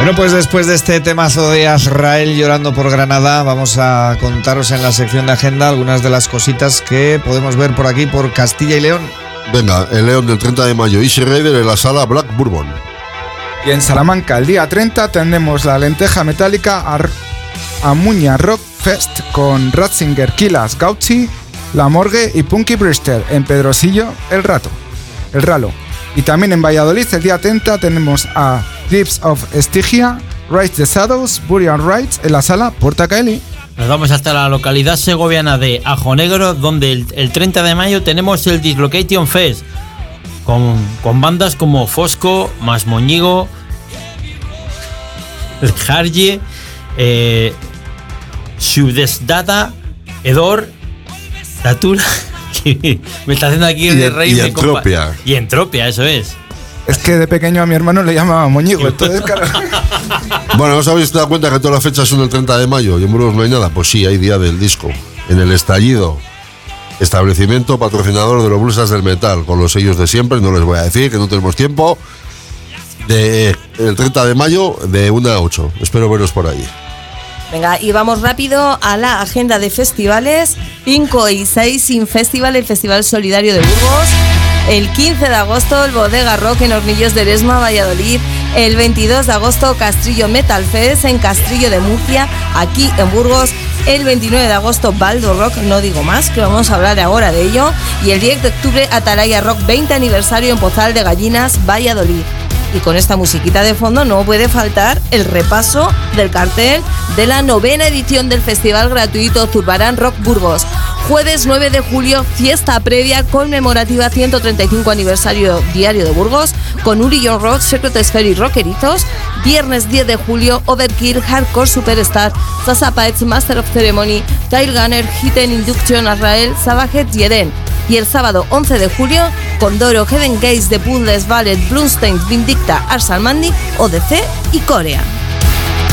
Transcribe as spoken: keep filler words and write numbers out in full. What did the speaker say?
Bueno, pues después de este temazo de Azrael llorando por Granada, vamos a contaros en la sección de agenda algunas de las cositas que podemos ver por aquí, por Castilla y León. Venga, el León del treinta de mayo, Easy Rider en la sala Black Bourbon. Y en Salamanca, el día treinta, tendremos la lenteja metálica Ar- Amuña Rock Fest con Ratzinger, Kilas, Gauchi, La Morgue y Punky Brewster. En Pedrosillo, El Rato, El Ralo. Y también en Valladolid, el día treinta, tenemos a Grips of Estigia, Rise the Shadows, Burial Rites en la sala Porta Caeli. Nos vamos hasta la localidad segoviana de Ajo Negro, donde el, el treinta de mayo tenemos el Dislocation Fest, con, con bandas como Fosco, Masmoñigo, El Jarje, eh, Subdesdata, Edor, Datura. Me está haciendo aquí el rey. Y Entropia. Y Entropia, eso es. Es que de pequeño a mi hermano le llamaba Moñigo, entonces claro. Bueno, ¿os habéis dado cuenta que todas las fechas son el treinta de mayo y en Burgos no hay nada? Pues sí, hay día del disco. En el Estallido, establecimiento patrocinador de los Blusas del Metal, con los sellos de siempre, no les voy a decir que no tenemos tiempo. De el treinta de mayo de una a ocho. Espero veros por ahí. Venga, y vamos rápido a la agenda de festivales. cinco y seis Sin Festival, el Festival Solidario de Burgos. El quince de agosto, el Bodega Rock en Hornillos de Eresma, Valladolid. El veintidós de agosto, Castrillo Metal Fest en Castrillo de Murcia, aquí en Burgos. El veintinueve de agosto, Baldo Rock, no digo más, que vamos a hablar ahora de ello. Y el diez de octubre, Atalaya Rock veinte aniversario en Pozal de Gallinas, Valladolid. Y con esta musiquita de fondo no puede faltar el repaso del cartel de la novena edición del Festival Gratuito Zurbarán Rock Burgos. Jueves nueve de julio, fiesta previa conmemorativa ciento treinta y cinco aniversario diario de Burgos, con Uri John Rock, Secret Sphere y Rockeritos. Viernes diez de julio, Overkill, Hardcore Superstar, Sasa Paetz, Master of Ceremony, Tail Gunner, Hidden Induction, Azrael, Savage y Eden. Y el sábado once de julio, Condoro, Heaven Gates, The Puzzles, Ballet, Blumstein, Vindicta, Ars Almandi, O D C y Corea.